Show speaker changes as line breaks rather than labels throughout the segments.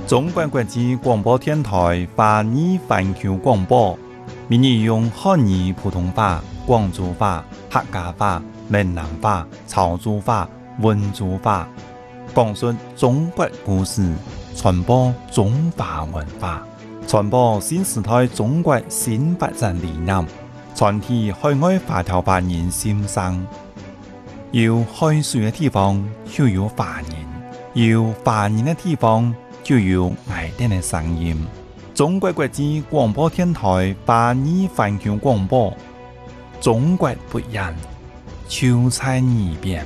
中国国际广播电台华语环球广播，闽语用汉语、普通话、广州话、客家话、闽南话、潮州话、温州话，讲述中国故事，传播中华文化，传播新时代中国新发展理念，传递海外华侨华人心声。有海水的地方就有华人，有华人的地方就有爱人的声音。中国国际广播电台华语环球广播，中国不一样，就在耳边。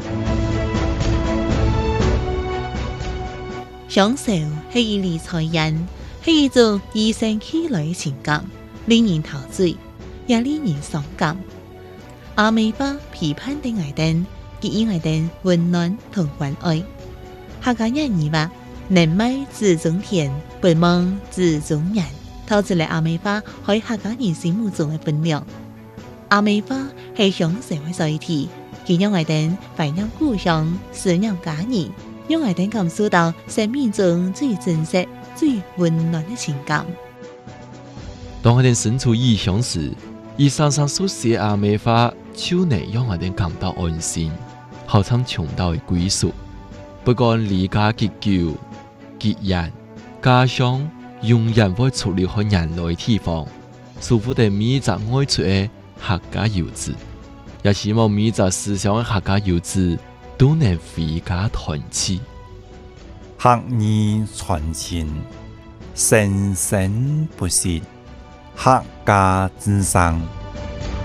享受是一理财人，是一种与生俱來的情感，令人陶醉，也令人傷感。阿美巴批判的愛燈，給予愛燈溫暖同關愛。客家人語話：人美自中田，不忙自中人，透出嚟阿美巴喺客家人心目中嘅分量。阿美巴係享受嘅載體，佢讓愛燈懷念故鄉，思念家人，讓愛燈感受到生命中最真實、最溫暖嘅情感。
當我哋身處異鄉時，以常常所寫阿美話，就能讓我哋感到安心，好像尋到嘅歸屬。不管離家幾久、幾遠，家鄉永遠會出留喺人類地方。祝福哋每一個愛出嘅客家遊子，也希望每一個思想嘅客家遊子都能回家團聚。
客語傳情，生生不息，客家之聲。